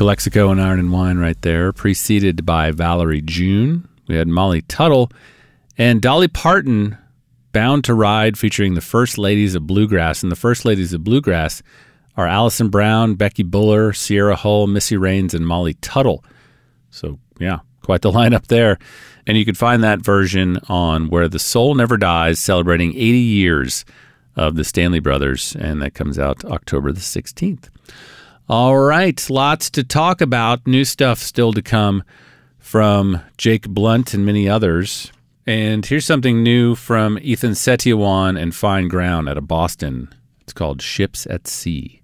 Calexico and Iron and Wine right there, preceded by Valerie June. We had Molly Tuttle and Dolly Parton, Bound to Ride, featuring the First Ladies of Bluegrass. And the First Ladies of Bluegrass are Allison Brown, Becky Buller, Sierra Hull, Missy Raines, and Molly Tuttle. So, yeah, quite the lineup there. And you can find that version on Where the Soul Never Dies, celebrating 80 years of the Stanley Brothers, and that comes out October the 16th. All right, lots to talk about. New stuff still to come from Jake Blunt and many others. And here's something new from Ethan Setiowan and Fine Ground out of Boston. It's called Ships at Sea.